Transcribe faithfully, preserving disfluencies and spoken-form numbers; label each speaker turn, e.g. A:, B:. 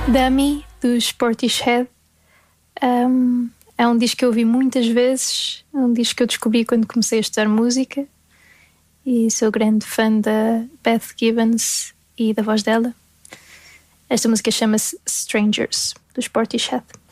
A: Dummy, dos Portishead. Um, é um disco que eu ouvi muitas vezes, é um disco que eu descobri quando comecei a estudar música e sou grande fã da Beth Gibbons e da voz dela. Esta música chama-se Strangers, dos Portishead.